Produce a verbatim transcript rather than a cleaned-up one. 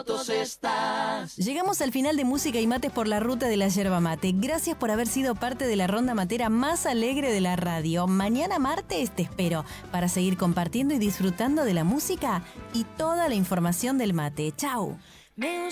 fotos estás. Llegamos al final de Música y Mates por la ruta de la yerba mate. Gracias por haber sido parte de la ronda matera más alegre de la radio. Mañana martes te espero para seguir compartiendo y disfrutando de la música y toda la información del mate. ¡Chau! Me